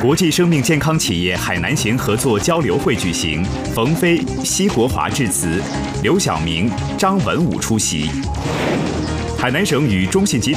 国际生命健康企业海南行合作交流会举行，冯飞、奚国华致辞，刘晓明、张文武出席。海南省与中信集